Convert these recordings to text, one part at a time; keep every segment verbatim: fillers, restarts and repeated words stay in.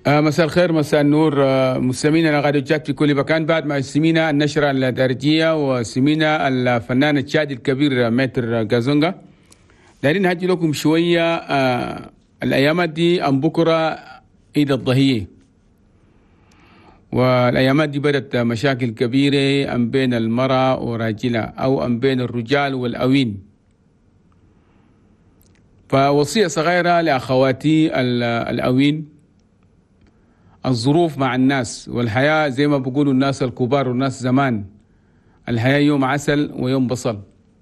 آه مساء الخير، مساء النور. آه مستمعينا الغاديوتشات في كل مكان. بعد ما سمينا النشرة الدارجية وسمينا الفنان التشادي الكبير متر جازونجا، دايرين هدي لكم شوية. آه الأيامات دي أم بكرة عيد الضحية، والأيامات دي بدت مشاكل كبيرة أم بين المرأة وراجلها أو أم بين الرجال والأوين. فوصية صغيرة لأخواتي الأوين، الظروف مع الناس والحياة زي ما بيقولوا الناس الكبار والناس زمان، الحياة يوم عسل ويوم بصل.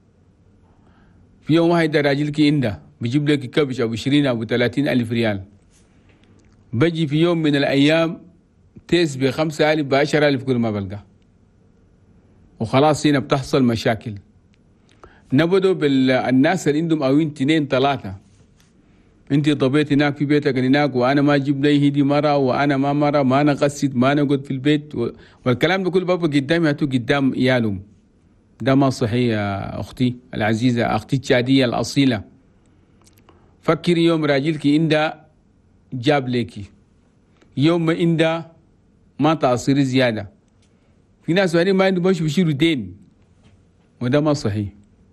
في يوم واحد راجلك عنده بيجيب لك كبش أو عشرين أو ثلاثين ألف ريال، بجي في يوم من الأيام تيس بخمسة ألف بعشرة ألف كل ما بلقى، وخلاص هنا بتحصل مشاكل. نبدو بالناس اللي عندهم أوين تنين ثلاثة، انت طبيت هناك في بيتك هناك، وانا ما اجيب لي هدي مره، وانا ما مره، ما انا غسيت، ما انا قلت في البيت و... والكلام ده كله بابا قدامي هاتو قدام ايالهم. ده ما صحيح يا اختي العزيزه، اختي التشاديه الاصيله. فكري يوم راجلك اندا جاب ليكي، يوم ما اندا ما تعصري زياده. في ناس يعني ما عندهم مش بيشيلوا دين، وده ما صحيح.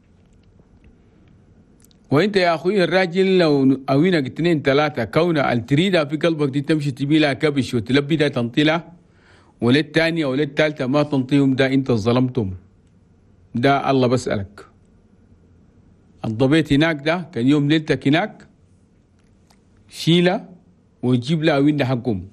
وانت يا اخوي الراجل لو اوينك اثنين ثلاثه كونه التريده في قلبك دي تمشي تبي لها كبش وتلبي ده تنطيلها، وللثانيه وللثالثه ما تنطيهم، ده انت ظلمتم. ده الله بسألك، الضبيت هناك ده كان يوم ليلتك هناك شيله وجيب لها اوين ده حقهم.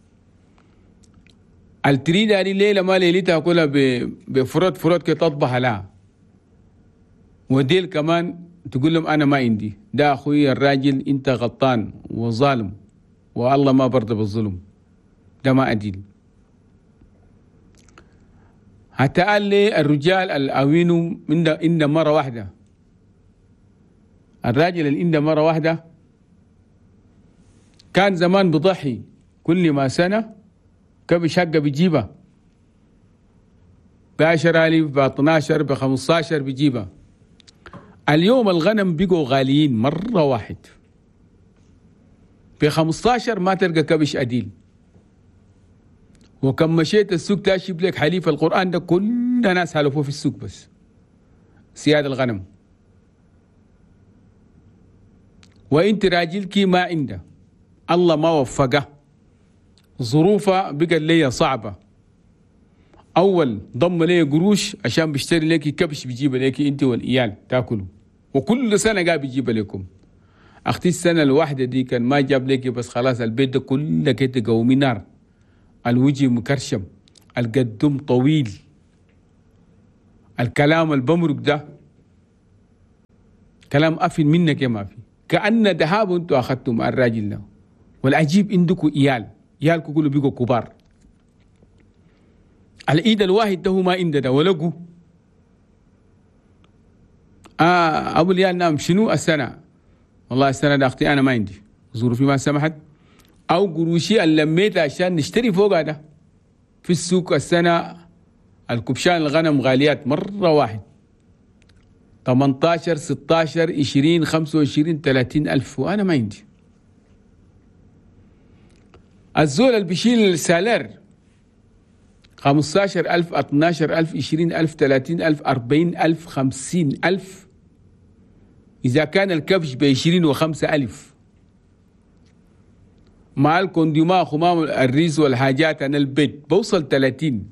التريده دي ليله ما ليلتها كلها بفرط فرط كي تطبح لها، وديل كمان تقول لهم أنا ما عندي. ده أخوي الراجل أنت غلطان وظالم، والله ما برضى بالظلم، ده ما أدين. حتى قال لي الرجال الأوينوا من إن مرة واحدة، الراجل اللي إن مرة واحدة كان زمان بضحي كل ما سنة كبش حقه بيجيبها بعشرة ألف باثناشر بخمساشر بيجيبها. اليوم الغنم بقوا غاليين مرة واحد، بخمسطاشر ما تلقى كبش أديل. وكم مشيت السوق تاشب لك حليف القرآن ده كل ناس حلفوه في السوق، بس سياد الغنم. وانت راجلك ما عنده، الله ما وفقه، ظروفه بقى لي صعبة. أول ضم لي قروش عشان بيشتري لك كبش بيجيب لك انت والإيال تاكلوا، وكل سنة قاعد بيجيب لكم. أختي السنة الواحدة دي كان ما جاب لك، بس خلاص البيت ده كله كده قومي نار، الوجه مكرشم، القدم طويل، الكلام البمرق ده كلام أفن منك يا ما في، كأن دهاب انتوا أخذتوا مع الراجل ده. والعجيب عندكم إيال، إيالكم كله بيقوا كبار، الإيد الواحد ده ما عنده ده ولقوا. آه أبو اليال نام شنو السنة؟ والله السنة ده أختي أنا ما عندي، ظروفي ما سمحت، أو قروشي اللي لميتها عشان نشتري فوق هذا في السوق السنة. الكبشان الغنم غاليات مرة واحد، ثمانية عشر ستة عشر عشرين خمسة وعشرين ثلاثين ألف، وأنا ما عندي. الزول اللي بيشيل السالر خمسة عشر ألف اثنا عشر ألف عشرين ألف ثلاثين ألف أربعين ألف خمسين ألف، إذا كان الكبش بعشرين وخمسة ألف مع الكونديما خمام الريز والحاجات عن البيت بوصل ثلاثين.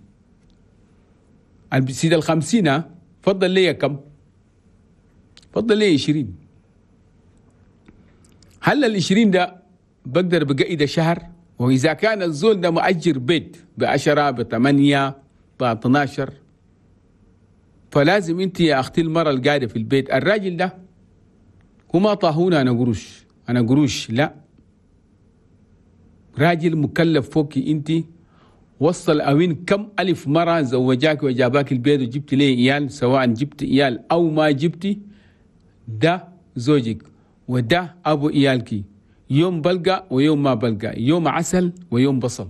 السيد الخمسين ها فضل لي كم؟ فضل لي عشرين. هل العشرين ده بقدر بقيد شهر؟ وإذا كان الزول ده مؤجر بيت بعشرة بثمانية باثناشر، فلازم انت يا اختي المرة القاعدة في البيت، الراجل ده وما طاهونا انا قروش، انا قروش لا، راجل مكلف فوقي انت، وصل اوين كم الف مرة زوجاك وجاباك البيت وجبت ليه ايال، سواء جبت ايال او ما جبتي، ده زوجك وده ابو ايالك، يوم بلقى ويوم ما بلقى، يوم عسل ويوم بصل.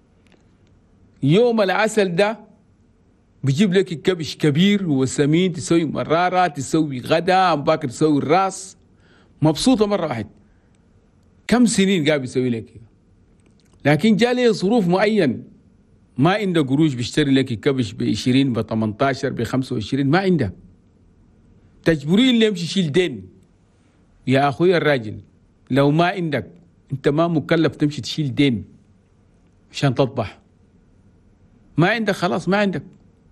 يوم العسل ده بيجيب لك كبش كبير وسمين، تسوي مرارة، تسوي غدا، باكر تسوي الراس، مبسوطة مرة واحد. كم سنين قاعد بيسوي لك؟ لكن جاء لي ظروف معين، ما عنده قروش بيشتري لك كبش ب عشرين ب ثمانية عشر ب خمسة وعشرين، ما عنده. تجبرين اللي يمشي يشيل دين. يا اخوي الراجل، لو ما عندك انت ما مكلف تمشي تشيل دين عشان تطبح. ما عندك خلاص، ما عندك،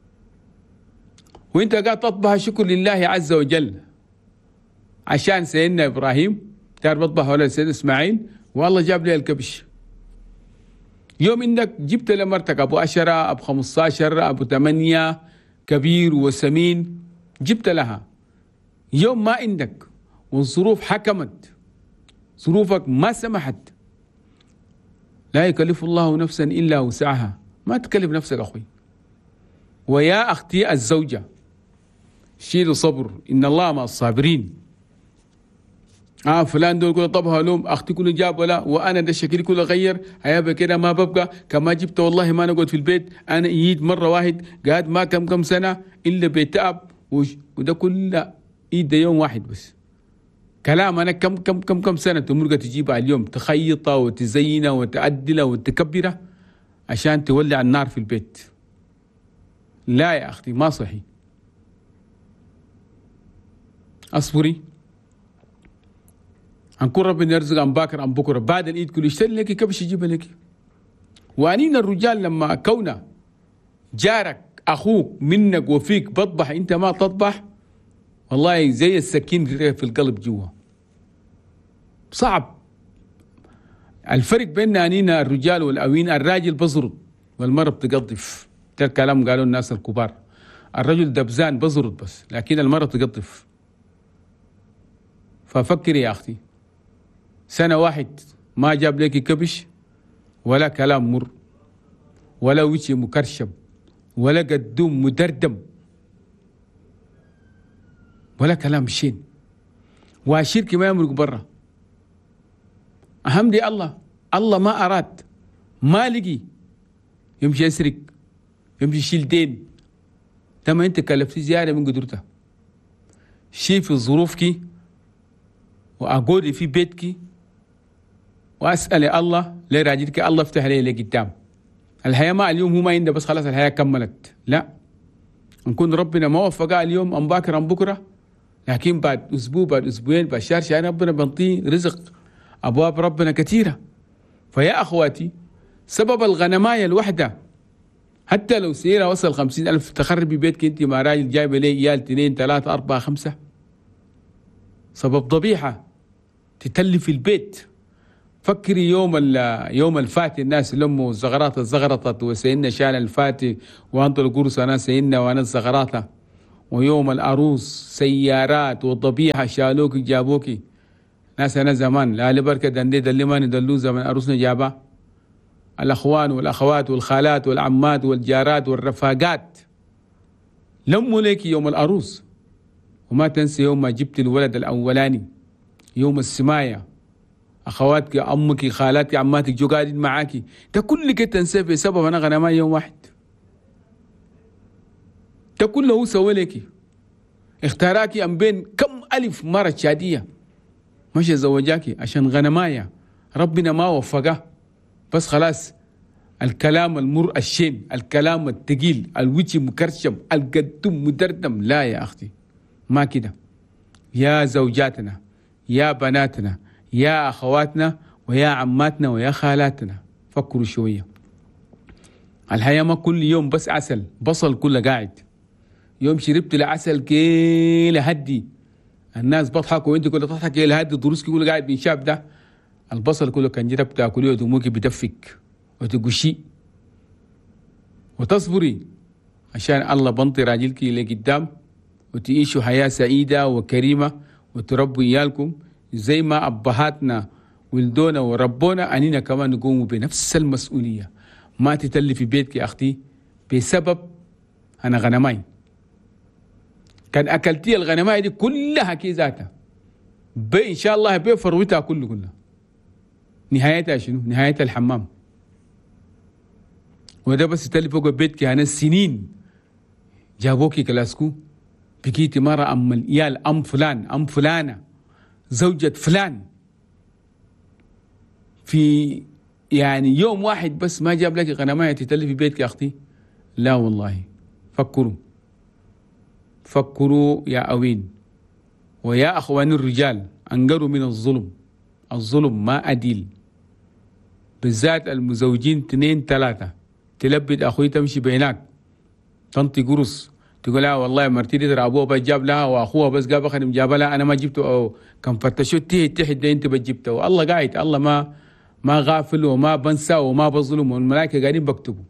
وانت قاعد تطبح شكر لله عز وجل عشان سيدنا ابراهيم تعرف بطبح ولا سيدنا اسماعيل، والله جاب لي الكبش. يوم انك جبت لمرتك ابو عشرة ابو خمسة عشر ابو ثمانية كبير وسمين، جبت لها. يوم ما عندك والظروف حكمت، ظروفك ما سمحت، لا يكلف الله نفسا الا وسعها. ما تكلف نفسك اخوي. ويا اختي الزوجه، شيلوا صبر، ان الله مع الصابرين. اه فلان دول كله طبها لهم، اختي كله جاب ولا، وانا ده شكلي كله غير، هيبقى كده ما ببقى كما جبت، والله ما نقعد في البيت، انا ايد مره واحد قاعد ما كم كم سنه الا بيتعب، وده كله ايد ده يوم واحد بس. كلام انا كم كم كم كم سنه تمرقه تجيبها اليوم، تخيطها وتزينها وتعدلها وتكبرها عشان تولع النار في البيت. لا يا اختي، ما صحي. اصبري، هنكون ربنا يرزق عن باكر عن بكره، بعد الايد كله يشتري لك كبش يجيبها لك. وانين الرجال لما كونه جارك اخوك منك وفيك بطبح انت ما تطبح، والله زي السكين في القلب جوا. صعب الفرق بين انينا الرجال والاوين. الراجل بزرد والمرأة بتقطف، ده الكلام قالوا الناس الكبار. الرجل دبزان بزرد بس، لكن المرأة بتقطف. ففكري يا اختي، سنة واحد ما جاب لك كبش ولا كلام مر ولا وجه مكرشم ولا قدوم مدردم ولا كلام شين، واشيرك ما يمرق برا. اهم دي الله، الله ما اراد، ما لقي يمشي يسرق، يمشي يشيل دين. تما انت كلفتي زياده من قدرتها. شي في ظروفك واقعدي في بيتك واسال الله لراجلك، الله افتح لي لقدام. الحياه ما اليوم هو ما عنده بس خلاص الحياه كملت، لا. نكون ربنا ما وفقها اليوم ام باكر ام بكره، لكن بعد اسبوع بعد اسبوعين بعد شهر شهرين ربنا بنطيه رزق. ابواب ربنا كثيره. فيا اخواتي، سبب الغنمايه الوحده حتى لو سيره وصل خمسين ألف تخربي بيتك انت مع راجل جايبه لي عيال اثنين ثلاثه اربعه خمسه، سبب ضبيحه تتلف البيت. فكري يوم يوم الفاتي الناس لموا الزغرات الزغرطت وسيدنا شال الفاتي وانطوا القرص انا سيدنا وانا الزغراطه، ويوم العروس سيارات وضبيحه شالوك جابوكي. ناس انا زمان لا لبركه دندي دلي ما ندلو زمان عروسنا جابا. الاخوان والاخوات والخالات والعمات والجارات والرفاقات لموا لك يوم العروس. وما تنسي يوم ما جبت الولد الاولاني، يوم السمايه، اخواتك امك خالاتك عماتك جو قاعدين معاكي، ده كل كده تنسى بسبب انا غنماي يوم واحد. ده كله هو سوى لك، اختاراكي ام بين كم الف مره شاديه، مش زوجاكي عشان غنمايه ربنا ما وفقه. بس خلاص الكلام المر الشين، الكلام الثقيل، الوجه مكرشم، القدم مدردم. لا يا اختي، ما كده. يا زوجاتنا، يا بناتنا، يا اخواتنا، ويا عماتنا، ويا خالاتنا، فكروا شويه. الحياه ما كل يوم بس عسل بصل كله قاعد. يوم شربت العسل كيل هدي الناس بضحكوا وانت كله تضحك كيل هدي، دروسك كله قاعد بينشاب. ده البصل كله كان جرب تاكليه ودموك بدفك وتقشي وتصبري عشان الله بنطي راجلك لقدام وتعيشوا حياه سعيده وكريمه وتربوا عيالكم زي ما ابهاتنا ولدونا وربونا. انينا كمان نقوموا بنفس المسؤوليه. ما تتلفي بيتك يا اختي بسبب انا غنماي. كان اكلتي الغنماي دي كلها كي ذاتها بي ان شاء الله بفروتها كله كلها. نهايتها شنو؟ نهايتها الحمام. وده بس تلي فوق بيتك انا السنين جابوكي كلاسكو، بكيتي مرة ام العيال، ام فلان، ام فلانه، زوجة فلان، في يعني يوم واحد بس ما جاب لك غنماية تتلي في بيتك يا أختي؟ لا والله. فكروا فكروا يا أوين ويا أخواني الرجال، أنقروا من الظلم. الظلم ما أديل، بالذات المزوجين اثنين ثلاثة. تلبد أخوي تمشي بينك تنطي قرص، تقول لا والله مرتي دي ترى أبوها بس جاب لها وأخوها بس جاب خدم جاب لها، أنا ما جبته، أو كان فتشوا تحت تحت ده أنت بس جبته. والله قاعد، الله ما ما غافل وما بنسى وما بظلم، والملائكة قاعدين بكتبوا.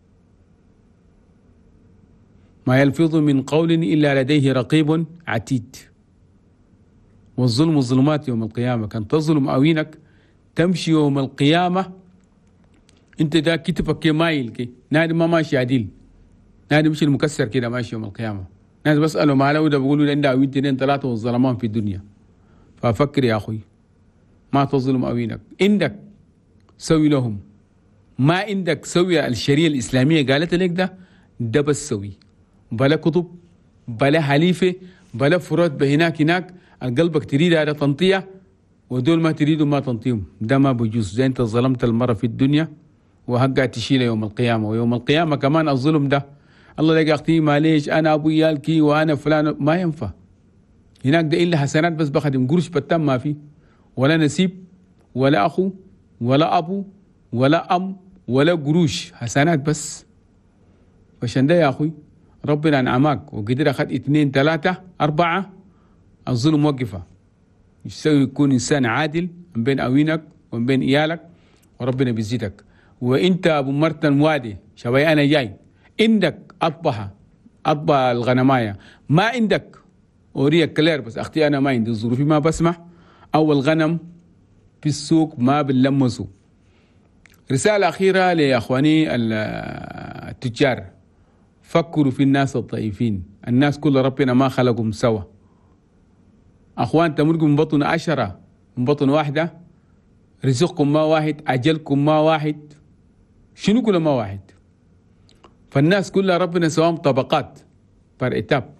ما يلفظ من قول إلا لديه رقيب عتيد. والظلم ظلمات يوم القيامة. كان تظلم أوينك تمشي يوم القيامة انت ده كتفك كي مايل كي نادي ما ماشي عديل، نادي مش المكسر كده ماشي يوم القيامة. ناس بسألوا ما له ده بيقولوا لنا أوين تنين ثلاثة والظلمان في الدنيا. ففكر يا أخوي، ما تظلم أوينك، عندك سوي لهم، ما عندك سوي. الشريعة الإسلامية قالت لك ده ده بس سوي، بلا كتب بلا حليفة بلا فراد بهناك هناك. القلبك تريد هذا تنطية ودول ما تريدوا ما تنطيهم، ده ما بجوز. زي انت ظلمت المرة في الدنيا وهقع تشيله يوم القيامة. ويوم القيامة كمان الظلم ده الله لقى أختي معليش أنا أبو يالكي وأنا فلان، ما ينفع. هناك ده إلا حسنات بس بخدم قرش بتم ما في، ولا نسيب ولا أخو ولا أبو ولا أم ولا قروش، حسنات بس. عشان ده يا أخوي ربنا أنعمك وقدر أخذ اثنين ثلاثة أربعة، الظلم وقفه. يسوي يكون إنسان عادل من بين أوينك ومن بين إيالك، وربنا بيزيدك. وإنت أبو مرتن وادي شوي أنا جاي عندك أطبحة أطبح الغنماية، ما عندك أوريك كلير بس أختي أنا ما عندي ظروفي ما بسمح، أو الغنم في السوق ما بنلمسه. رسالة أخيرة لأخواني التجار، فكروا في الناس الضعيفين. الناس كل ربنا ما خلقهم سوا. أخوان تمرقوا من بطن عشرة من بطن واحدة، رزقكم ما واحد، أجلكم ما واحد، شنو كل ما واحد. فالناس كلها ربنا سواهم طبقات بار إتاب.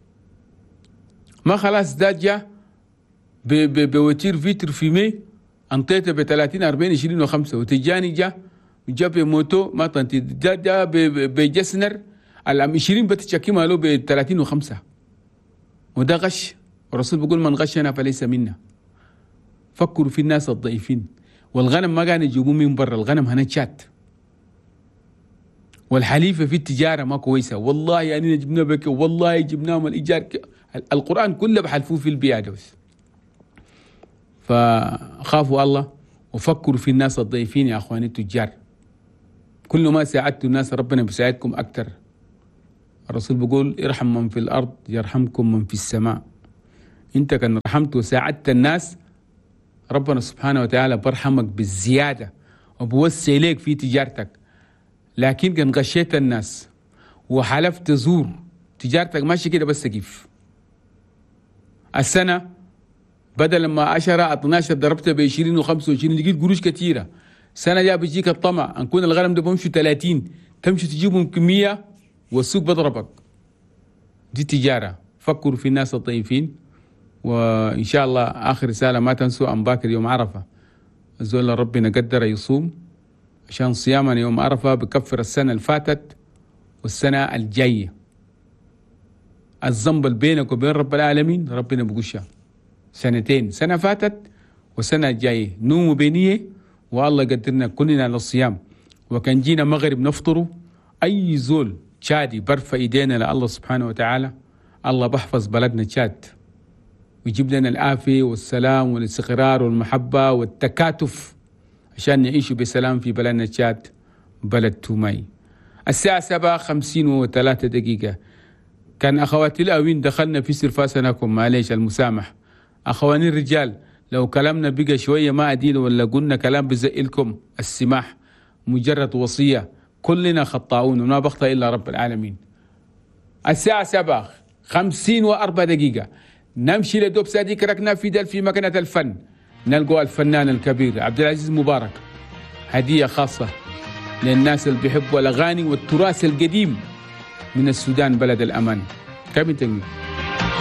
ما خلاص ده جاء بوتير فيتر في مي انطيته ب ثلاثين أربعين عشرين وخمسة، وتجاني جاء جاء بموتو ما تنتي، ده جاء بجسنر الأم عشرين بتشكي ماله ب ثلاثين وخمسة، وده غش. الرسول بيقول من غشنا فليس منا. فكروا في الناس الضعيفين. والغنم ما قاعد يجيبوه من برا، الغنم هنا شات. والحليفة في التجارة ما كويسة، والله يعني جبنا بك والله جبناهم الإيجار. القرآن كله بحلفوه في البيادة بس. فخافوا الله وفكروا في الناس الضعيفين يا أخواني التجار. كل ما ساعدتوا الناس ربنا بيساعدكم أكتر. الرسول بيقول ارحم من في الأرض يرحمكم من في السماء. انت كان رحمت وساعدت الناس ربنا سبحانه وتعالى برحمك بالزيادة وبوسع ليك في تجارتك. لكن كان غشيت الناس وحلفت زور، تجارتك ماشي كده بس كيف. السنة بدل ما عشرة اثناشر ضربتها ب عشرين وخمسة وعشرين، لقيت قروش كثيرة. سنة جاء بيجيك الطمع أن كون الغنم ده بمشي ثلاثين، تمشي تجيبهم كمية والسوق بضربك. دي تجارة. فكروا في الناس الضعيفين. وإن شاء الله آخر رسالة ما تنسوا أن باكر يوم عرفة الزول ربنا قدر يصوم، عشان صيامنا يوم عرفة بكفر السنة اللي فاتت والسنة الجاية. الذنب اللي بينك وبين رب العالمين ربنا بقشها سنتين، سنة فاتت والسنة الجاية. نوم بينيه والله قدرنا كلنا للصيام. وكان جينا مغرب نفطره، أي زول شادي برفع إيدينا لله سبحانه وتعالى، الله بحفظ بلدنا تشاد ويجيب لنا العافية والسلام والاستقرار والمحبة والتكاتف عشان نعيش بسلام في بلدنا تشاد بلد توماي. الساعة سبعة خمسين وثلاثة دقيقة. كان أخواتي الأوين دخلنا في سرفاسناكم، معليش المسامح. أخواني الرجال لو كلامنا بقى شوية ما عديل ولا قلنا كلام بزئلكم السماح، مجرد وصية، كلنا خطاؤون وما بخطأ إلا رب العالمين. الساعة سبعة خمسين وأربع دقيقة نمشي لدوب ساديك ركنا في دل في مكانة الفن، نلقوا الفنان الكبير عبد العزيز مبارك. هدية خاصة للناس اللي بيحبوا الأغاني والتراث القديم من السودان بلد الأمان. كم تنجي